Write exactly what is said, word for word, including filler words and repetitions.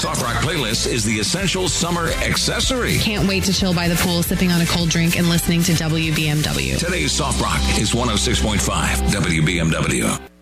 Soft Rock Playlist is the essential summer accessory. Can't wait to chill by the pool, sipping on a cold drink and listening to W B M W. Today's Soft Rock is one oh six point five W B M W.